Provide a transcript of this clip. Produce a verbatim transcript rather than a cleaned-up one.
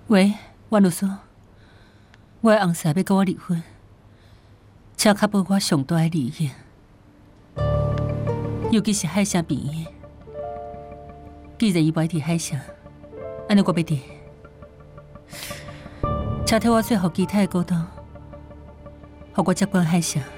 喂，万律师，我的翁婿要跟我离婚，请确保我上大的利益，尤其是海城病院。既然伊不爱伫海城，安尼我要伫，请替我说服其他的股东，互我接管海城。